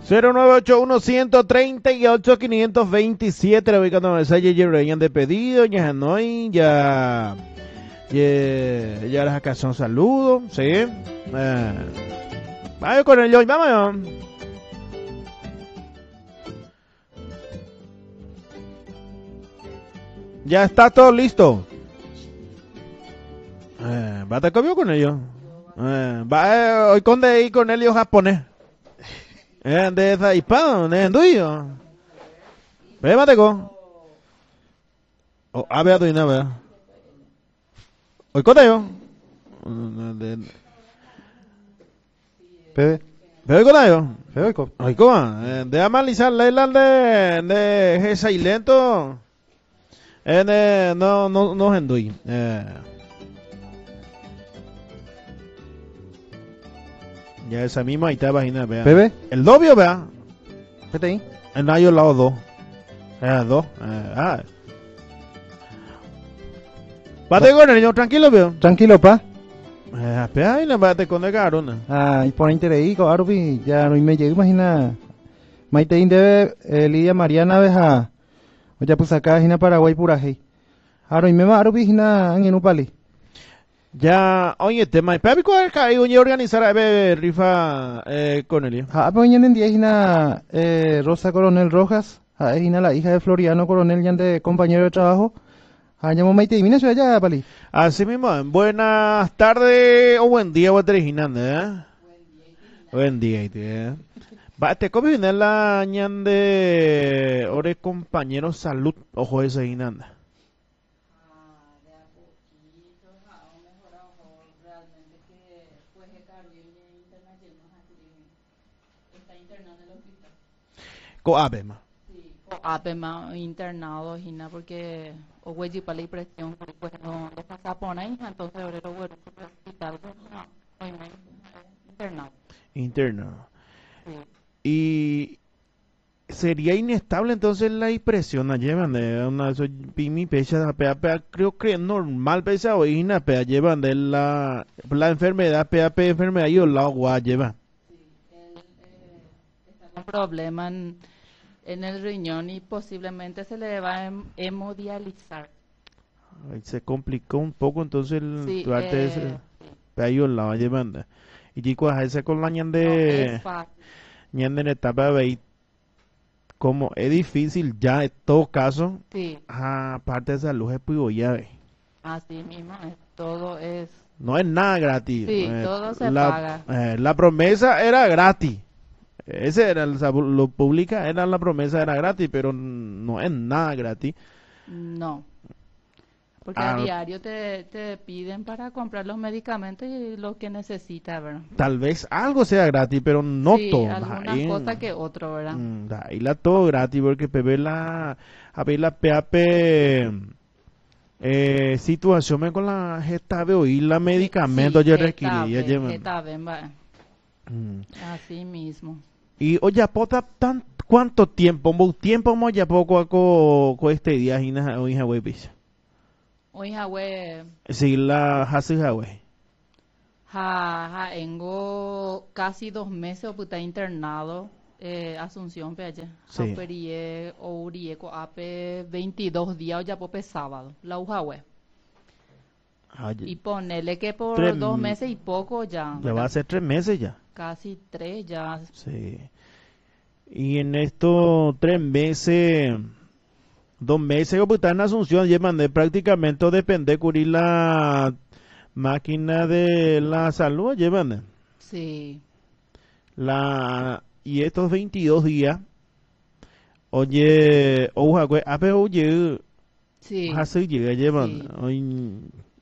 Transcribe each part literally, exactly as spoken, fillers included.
cero nueve ocho uno, uno tres ocho, cinco dos siete, la ubicando mensaje ya de pedido, ya no hay, ya, ya, ya las acá son saludos, sí, eh, vamos con el hoy, vamos. Ya está todo listo. Eh, ¿Va a te comió con ellos? Eh, va eh, hoy con de ahí con ellos japonés. Eh, de esa hispano, de enduyo. Ve mateco. Oh, a ver, tu nave. Hoy con ellos. Pepe. Ve con ellos. Pepe con. Hoy con. De amalizar la isla de de ese lento. Eh, no no no enduy. Eh. Ya esa misma ahí está vagina, vea. Pepe. El novio, vea. Vete ahí. El nayo lado dos. Eh, dos. Eh, ah. Bate con el niño, tranquilo, veo. Tranquilo, pa. Eh, espera, ahí no bate con el carona. Ah, y por interés ahí, con Arby, ya no me llega, imagina. Maite Inde, eh, Lidia Mariana, veja. Oye, pues acá, hina Paraguay, pura hey. Aro, y me va Arby, hina, en Upali. Ya, oye, tema, espera, ¿cuál es que voy a organizar a ver rifa eh, con él? Ah, pues en día, hina, eh, Rosa Coronel Rojas. Ah, hina, la hija de Floriano Coronel, ya de compañero de trabajo. Ah, llamo Maite, mira, soy allá, Pali. Así mismo, buenas tardes o buen día, Walter Ginanda, ¿eh? Buen día, ¿eh? Va, te cómo viene la ñan de ore compañero salud, ojo ese Ginanda. Coapema. Sí, Coapema internado, Gina, porque o güey para la impresión, pues no le pasa por ahí, entonces ahora lo voy a hospital, no, internado. Internado. Sí. Y sería inestable entonces la impresión, ¿no? Llevan de una eso pimi pecha pea pea creo que es normal pesa o ina pea llevan de la la enfermedad pea pea enfermedad y el agua lleva. Sí, él eh, está con problema en, en el riñón y posiblemente se le va a hem- hemodializar. Ahí se complicó un poco entonces el Sí, arte eh, ese sí. pea y el agua llevan. Y chicos, a ese con la ñan No de es fácil. ñan de etapa de como es difícil ya en todo caso, Sí, aparte de esa luz es pues ya ve. así mismo es, todo es, No es nada gratis. sí, Eh, todo se la, paga. eh, la promesa era gratis. Ese era el, lo pública era la promesa era gratis, pero no es nada gratis. No, porque Ah, a diario te, te piden para comprar los medicamentos y lo que necesitas, ¿verdad? tal vez algo sea gratis, pero no Sí, todo. algunas Ahí, cosas que otro, ¿verdad? mm, ahí la todo gratis porque pepe la a ver la P A P eh, situación me con la gesta de oír la medicamento Sí, ya Getafe, requería llevan. Getafe, va, Mm. así mismo. Y oye, pota tan cuánto tiempo, un tiempo mo ya poco con con este día hina o hija we pisa. Hoy, Jahwe, Sí, la hace Hawaii. ja, ja, tengo casi dos meses o puta internado, eh, Asunción, pe allá. Sí. Japerie, o urie, coape, veintidós días, o ya pope sábado, la Ujahwe. Y ponele que por Tres dos m- meses y poco ya, Ya va a ¿verdad? ser tres meses ya. Casi tres ya. Sí. Y en estos tres meses, dos meses, como está en Asunción, llevan de prácticamente todo depende cubrir la máquina de la salud, llevan de Sí, la y estos veintidós días, oye, oja, pues, a ver, oye, sí, así llega, llevan, sí. oye,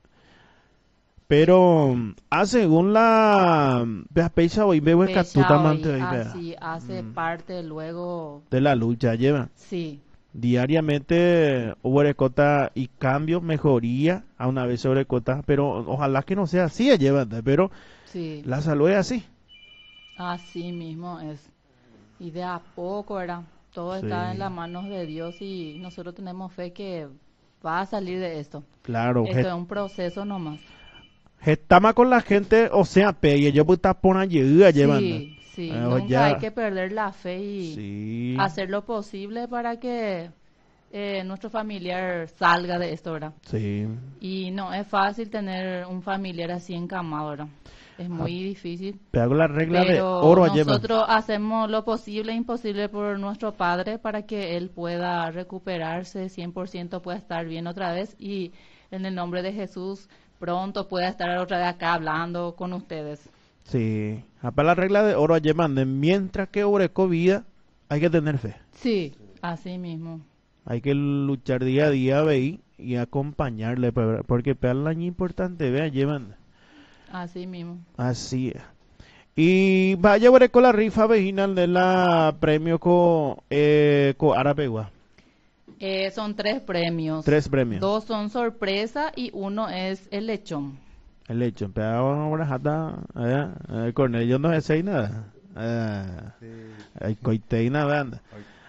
pero a según la pecha hoy veo que tú Fecha hoy, tamante así hace Mm. parte luego, de la lucha lleva. sí, Diariamente hubo recota y cambios, mejoría a una vez sobre cota, pero ojalá que no sea así, llévate, pero sí, la salud es así. así mismo es. Y de a poco, ¿verdad? Todo Sí. está en las manos de Dios y nosotros tenemos fe que va a salir de esto. Claro, Esto es un proceso nomás. estamos con la gente, o sea, pe, y ellos pues por allí, llevando. Sí, Sí, Eh, nunca ya- hay que perder la fe y Sí. hacer lo posible para que eh, nuestro familiar salga de esto, ¿verdad? Sí. Y no es fácil tener un familiar así encamado, ¿verdad? Es muy difícil. Pero la regla de Pero oro lleva. nosotros hacemos lo posible e imposible por nuestro padre para que él pueda recuperarse cien por ciento, pueda estar bien otra vez y en el nombre de Jesús pronto pueda estar otra vez acá hablando con ustedes. Sí. Para la regla de oro llevan. Mientras que obre vida, hay que tener fe. Sí, así mismo. Hay que luchar día a día, ve, y acompañarle. pe- Porque para el año importante, vea, llevan. Así mismo. Así es. Y vaya a ver con la rifa vecinal de la premio con, eh, con Arapegua. Eh, son tres premios. Tres premios. Dos son sorpresa y uno es el lechón. El hecho, pero ahora jata, eh, eh, con ellos no sé nada. Eh, hay coiteína banda.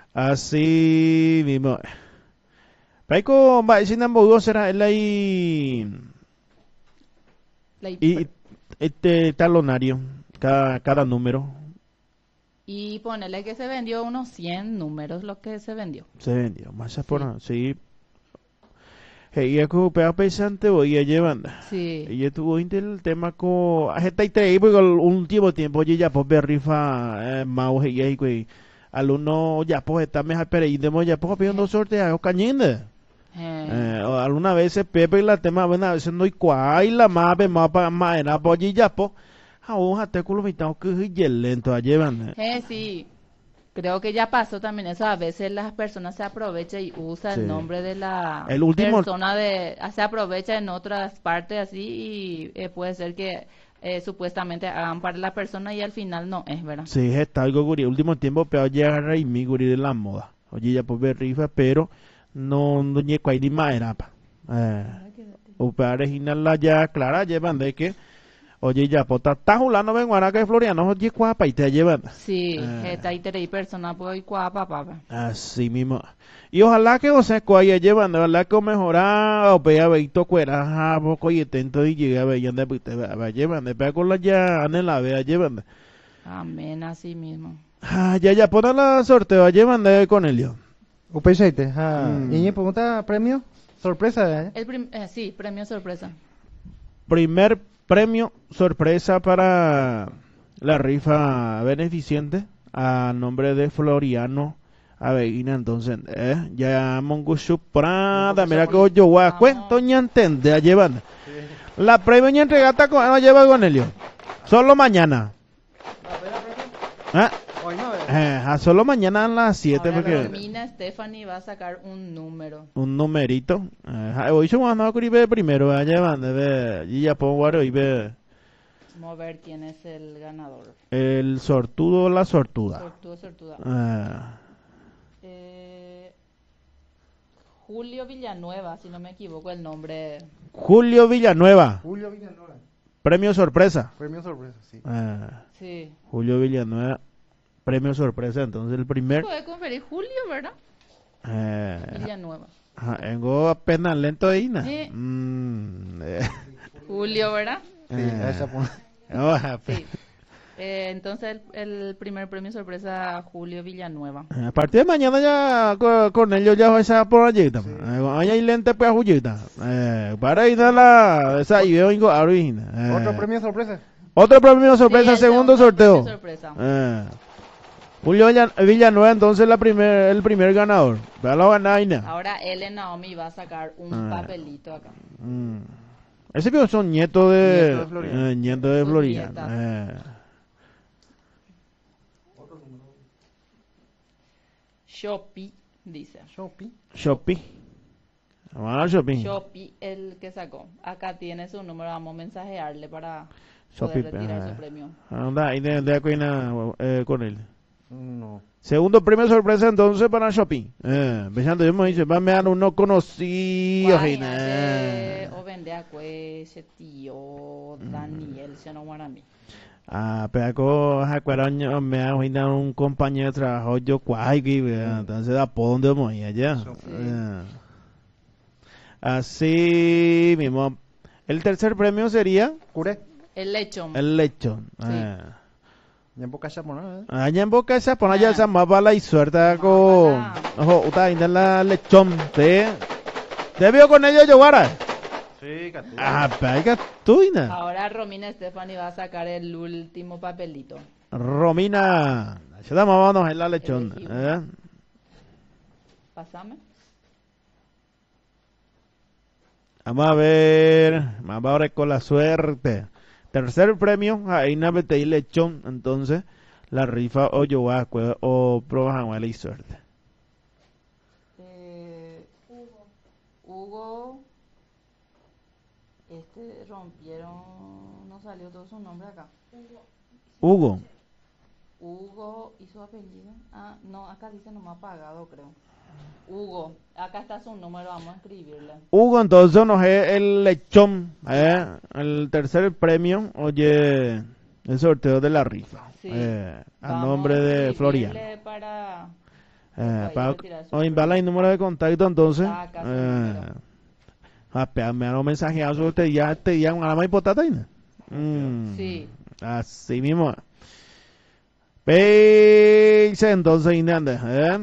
Así mismo. Paiko, va a decir en será el ahí. La- Y este talonario, cada, cada número Y ponerle que se vendió unos cien números lo que se vendió. se vendió. Más por sí. Hey, ya como pega pesante voy a llevar. Sí. Y tuvo el tema con a gente ahí porque el último tiempo oye ya pues ver rifa mau y ahí güey. Alumno ya pues está mejor pero y demo ya pues pidiendo sorteo cañinde. Eh, Eh, o alguna vez Pepe y la tema bueno a veces no hay cual la más ve más para más era pues y ya pues aún hasta culo mitad que es lento a llevan. eh, sí. Creo que ya pasó también eso. A veces las personas se aprovechan y usan Sí. el nombre de la El último- persona, de, se aprovecha en otras partes así y eh, puede ser que eh, supuestamente hagan para la persona y al final no es, ¿verdad? Sí, está algo guri. Último tiempo pero llegar ahí mi guri de la moda. Oye ya pues ver rifa pero no no ni cual ni más era pa. Eh, o para original la ya clara llevan de que oye ya pues está julando ven guana que Floriano oye cuapa y te llevan. Sí, Eh. está ahí tres personas pues cuapa, papá. Así mismo. Y ojalá que o sea cuaya llevan, de verdad que mejora o vea veito cuera a poco y intento y llega a ver ya de te va llevan de pega con la ya en la vea llevan. Amén, así mismo. Ah, ya ya ponen la sorteo llevan de con Elio. Upechete, ha. Mm. Y pregunta premio, sorpresa, eh. El prim- eh, sí, premio sorpresa. Primer premio sorpresa para la rifa beneficente a nombre de Floriano Aveguina. Entonces, eh, ya Monguchu Prada, mira que yo voy a cuento ni entender a llevar. La premio ni entregata con no lleva con Elio. Solo mañana. ¿Ah? Hoy no, eh. Eh, a solo mañana a las siete Ahora porque Romina Stephanie va a sacar un número. un numerito. Eh, hoy yo no a primero, a llevar de ver y ya pongo y ve Vamos a ver quién es el ganador. el sortudo o la sortuda. Sortudo, sortuda. Ah, Eh, Julio Villanueva, si no me equivoco el nombre. Julio Villanueva, Julio Villanueva. premio sorpresa. Premio sorpresa, sí. Ah, Sí. Julio Villanueva, premio sorpresa. Entonces el primer. Puede conferir Julio, ¿verdad? Eh, Villanueva. ajá, vengo apenas lento ahí, ¿no? Sí. Mm, eh, Julio, ¿verdad? Sí, eh, esa pon- oh, ape- Sí. Eh, entonces el, el primer premio sorpresa Julio Villanueva. A partir de mañana ya co- con ellos ya va a estar por allí. Eh, ahí hay lente pues Jullita. Eh, para ir a la esa y veo ingo ahorita. Eh, Otro premio sorpresa. Otro premio sorpresa, Sí, el segundo segundo sorteo. premio sorpresa. Eh, Julio Villa- Villanueva, entonces la primer, el primer ganador. Vea la ganaina. Ahora él en Naomi va a sacar un Ah. papelito acá. Mm. Ese que son nietos de, Nieto de Floriano. eh, nieto de Sus Floriano. nietas. Eh, Shopee, dice. Shopee. Shopee. Vamos a Shopee. Shopee, el que sacó. Acá tiene su número, vamos a mensajearle para Shopee, poder retirar ah. su premio. Anda, ahí de, de Acuina, eh, con él. No. Segundo premio sorpresa entonces para Shopee. Eh, pensando, yo me dice, va a me dar uno conocido. Guay, Gina. ande, Eh. o vende a ese tío Daniel, se no a mí. Ah, pero acuerdo me ha venido un compañero de trabajo yo cuay que entonces da por donde vamos a ir allá. Sí. Eh. Así mismo. El tercer premio sería Curé. El lechón. el lechón. Sí. Eh. Ya en boca chapona, ¿eh? Allá en boca esa pon allá Ah. esa más bala y suerte con Mala. ojo uta inda la lechón te debió con ello llevar Sí, Catu. ah pega tuina Ahora Romina Estefani va a sacar el último papelito. Romina se da vámonos en la lechón Elegí ¿eh? Pásame. Vamos a ver vamos ahora con la suerte tercer premio ahí na y lechón entonces la rifa o yo va o pruebas y suerte Eh, Hugo. Hugo. Este rompieron. No salió todo su nombre acá. Hugo Hugo y su apellido. Ah, no, acá dice nomás pagado, creo. Hugo. Acá está su número, vamos a escribirle. Hugo, entonces nos es el lechón, ¿eh? El tercer premio, oye, el sorteo de la rifa, Sí. eh, a Vamos nombre a de escribirle Floriano. Para. Eh, Ahí para, retirar su o invala el número de contacto, entonces, Está acá su eh, número. ah, pe- me han un mensajeado sobre este día, este día, una lama y potata, ¿no? Mm, Sí. Así mismo. Peise, entonces, Inanda, ¿eh?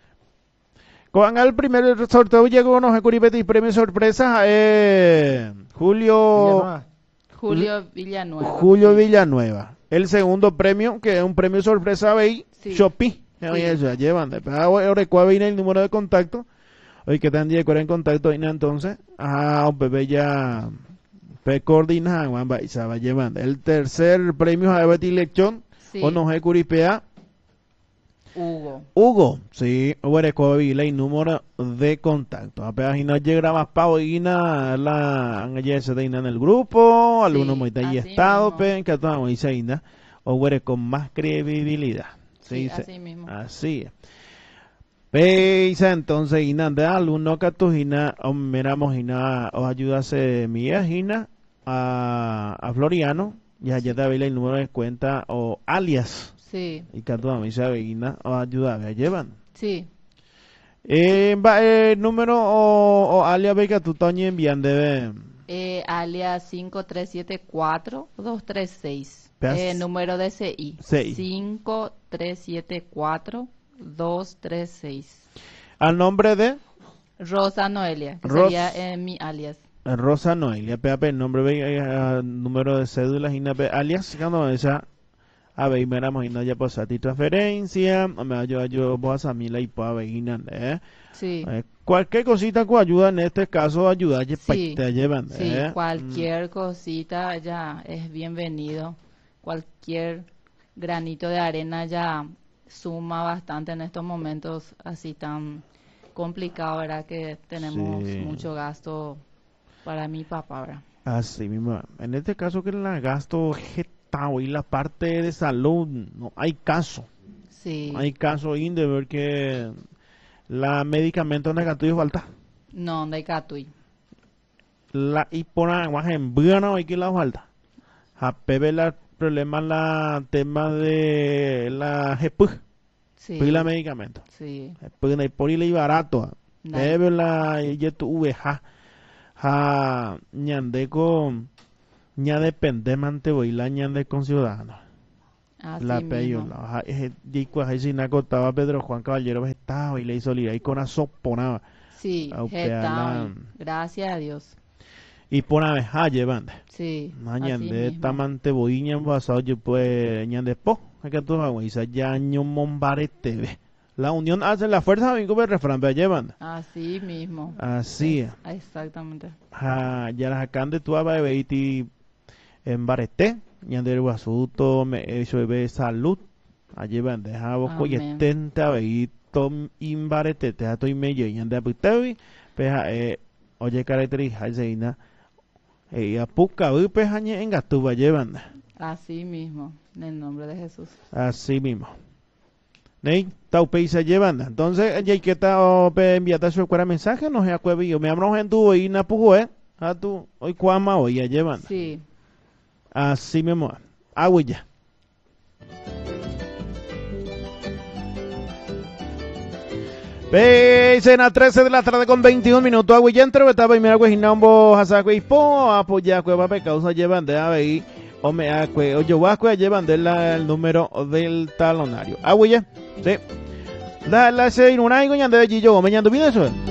Con el primer sorteo llegó nos Curipeti premio sorpresa eh, Julio Villanueva. Julio Villanueva. Julio sí. Villanueva. El segundo premio que es un premio sorpresa veí Sí. Shopee. Sí. Oye, eso, llevan. Ahora cuál viene el número de contacto. Oye, que tan día en contacto ahí entonces. Ah, un bebé ya pe coordina Juan va y se va llevando. El tercer premio a Betty Lechón Sí. o nos Curipea Hugo. Hugo, sí, bueno, vila y número de contacto. Apenas y no llega más pavo y na la anga se en el grupo, algunos Sí, muy ahí así estado, mismo. pen que todo muy seina, o bueno, con más credibilidad. Sí, se- así mismo. Así es. Peisa entonces inanda alumno catujina o miramos ina o ayudase mi ajina a, a Floriano y allá te el número de cuenta o alias Sí, y que toda mi sabina o ayuda me llevan sí. eh, va eh, número o, o alias ve que tú toñi envían de Eh, alias cinco tres siete cuatro dos tres seis. Peas- Eh, número de C I. C I. cinco tres siete cuatro dos tres seis. al nombre de Rosa Noelia, que Ros- sería eh, mi alias. Rosa Noelia P A P el nombre ve eh, ah, número de cédula y pe alias cuando esa a ver miramos y no ya pues a ti transferencia me yo yo voy a mí la ipa veina eh Sí. Eh, cualquier cosita con ayuda en este caso ayuda Sí, te llevan sí, eh. cualquier cosita ya es bienvenido. Cualquier granito de arena ya suma bastante en estos momentos así tan complicados, ¿verdad? Que tenemos Sí. mucho gasto para mi papá, ¿verdad? Así mismo. En este caso que la gasto getao y la parte de salud, no hay caso. Sí, Hay caso in de ver que la medicamento negativo falta. no, de Catui. La hipona más en bueno hay que la falta. A pebe la problema la tema de la G P U, Sí, la medicamento. sí, Pues no hay por y barato. no, Pebe la y tu V ja ja ñande con ña depende mante voy la ñande con ciudadanos. así La mismo. peyo la y cuando si na contaba Pedro Juan Caballero estaba y le hizo lirar y con asoponaba Sí, Au está peala. hoy. Gracias a Dios. y pona vez ha llevan Sí, así mañande mismo. tamante boiña pasado yo pues ñande po que tú hago y ya año mombarete ve la unión hace la fuerza amigo de refrán ve llevan Así mismo. así es. Exactamente. Ha ya las acan de tu aba veiti en barete ñande el guasuto me eso ve salud a llevan deja vos y Amén. estenta veito imbarete te estoy medio ñande aputavi peja eh oye característica zeina eh apuca vi peja ñe en gatuba llevan Así mismo. En el nombre de Jesús. así mismo Ney, tau peisa llevan entonces ya que ta o pe enviata su cuera mensaje no se acuerda yo me abro en tu y na pujue a tu hoy cuama hoy ya llevan Sí. así mismo agüilla Cena trece de la tarde con veintiún minutos. Agüilla entre betaba y mira güey nambo hasagüey po apoya cueva pe causa llevan de ave o me acue, o yo vasco llevan el número del talonario. Ah, güey, sí. La la se inunai goñan de yo, me ñando bien eso.